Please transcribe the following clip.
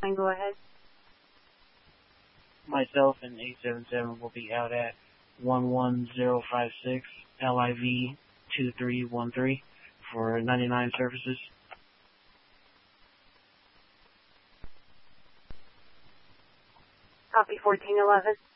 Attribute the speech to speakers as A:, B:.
A: Go ahead.
B: Myself and 877 will be out at 11056 LIV 2313 for 99 services.
A: Copy 1411.